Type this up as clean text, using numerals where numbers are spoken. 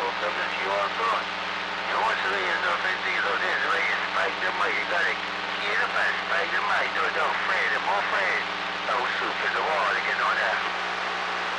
come to you on board. You want to leave no offense, you know this, where you spike the money, you gotta get up and spike the money, don't friend.